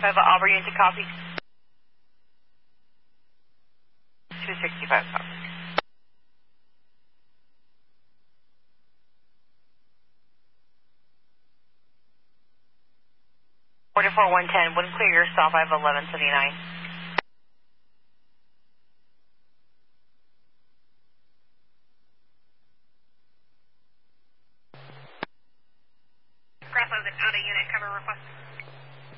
have an Auburn unit to copy. 265 copy. 44-110, wouldn't clear yourself, I have 1179. Grapple, out of unit, cover request.